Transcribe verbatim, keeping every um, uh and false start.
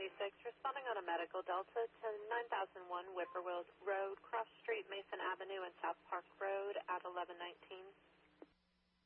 seventy-six, responding on a medical Delta to nine thousand one Whippoorwill Road, Cross Street, Mason Avenue, and South Park Road at eleven nineteen.